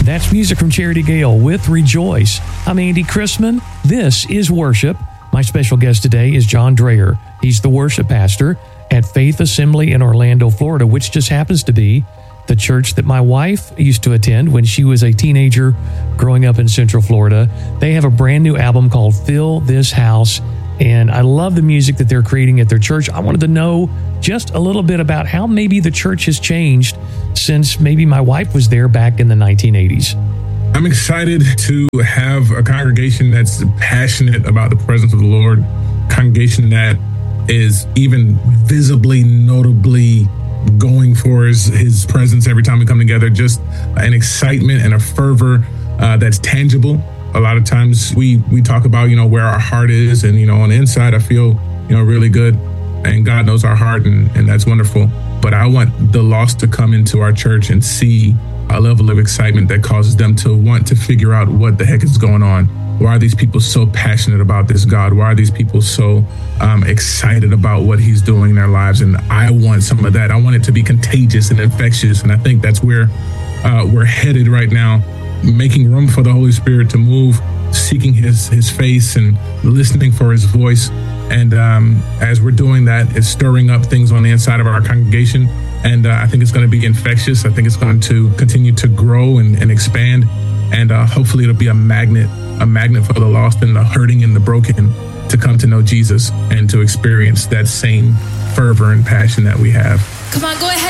That's music from Charity Gale with Rejoice. I'm Andy Chrisman. This is Worship. My special guest today is John Dreher. He's the worship pastor at Faith Assembly in Orlando, Florida, which just happens to be the church that my wife used to attend when she was a teenager growing up in Central Florida. They have a brand new album called Fill This House, and I love the music that they're creating at their church. I wanted to know just a little bit about how maybe the church has changed since maybe my wife was there back in the 1980s. I'm excited to have a congregation that's passionate about the presence of the Lord, congregation that is even visibly, notably going for his presence every time we come together, just an excitement and a fervor that's tangible. A lot of times we talk about, where our heart is, and, on the inside, I feel, really good, and God knows our heart, and that's wonderful. But I want the lost to come into our church and see a level of excitement that causes them to want to figure out what the heck is going on. Why are these people so passionate about this God? Why are these people so excited about what he's doing in their lives? And I want some of that. I want it to be contagious and infectious. And I think that's where we're headed right now, making room for the Holy Spirit to move, seeking his face and listening for his voice. And as we're doing that, it's stirring up things on the inside of our congregation. And I think it's going to be infectious. I think it's going to continue to grow and expand. And hopefully it'll be a magnet for the lost and the hurting and the broken to come to know Jesus and to experience that same fervor and passion that we have. Come on, go ahead.